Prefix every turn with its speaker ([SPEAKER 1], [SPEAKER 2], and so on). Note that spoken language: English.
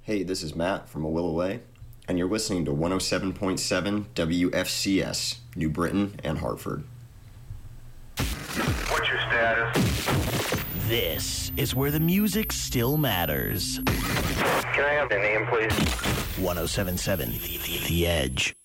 [SPEAKER 1] Hey, this is Matt from Awilaway, and you're listening to 107.7 WFCS, New Britain and Hartford.
[SPEAKER 2] What's your status?
[SPEAKER 3] This is where the music still matters.
[SPEAKER 2] Can I have your name, please?
[SPEAKER 3] 107.7 The Edge.